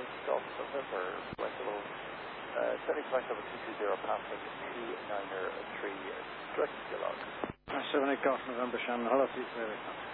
Golf November, flight level 757 passing 293, direct to log. 78 Golf November, Shannon, hello, please,